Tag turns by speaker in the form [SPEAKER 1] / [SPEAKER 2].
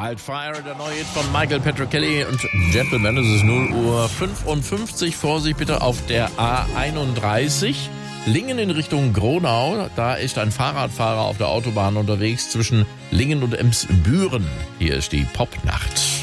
[SPEAKER 1] Wildfire, der neue Hit von Michael Patrick Kelly und Gentleman. Es ist 0:55 Uhr. Vorsicht bitte auf der A31. Lingen in Richtung Gronau. Da ist ein Fahrradfahrer auf der Autobahn unterwegs zwischen Lingen und Emsbüren. Hier ist die Popnacht.